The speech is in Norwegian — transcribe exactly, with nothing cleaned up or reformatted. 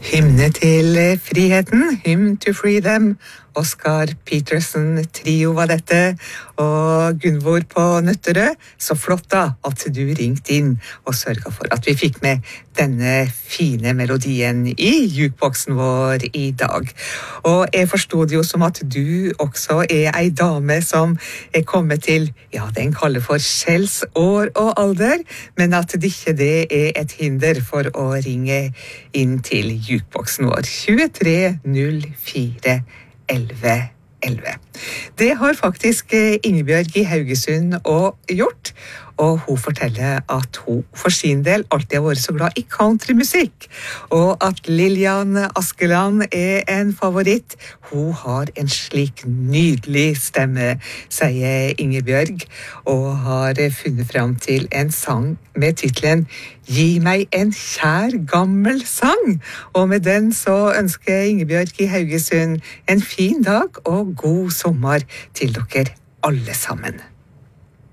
Hymne til friheten, Hymn to Freedom. Oscar Peterson trio var dette, og Gunvor på Nøtterøy. Så flott da at du ringte inn og sørget for at vi fikk med denne fine melodien i jukeboksen vår i dag. Og jeg forstod jo som at du også er ei dame som er kommet til, ja, den kaller for skjellsår og alder, men at det ikke det er et hinder for å ringe inn til jukeboksen vår. tjuetre null fire elleve elleve. Det har faktisk Ingebjørg i Haugesund og gjort, og hun forteller at hun for sin del alltid har vært så glad i countrymusikk, og at Lillian Askeland er en favoritt. Hun har en slik nydelig stemme, sier Ingebjørg, og har funnet frem til en sang med titlen «Gi meg en kjær gammel sang», og med den så ønsker Ingebjørg i Haugesund en fin dag og god sommer til dere alle sammen.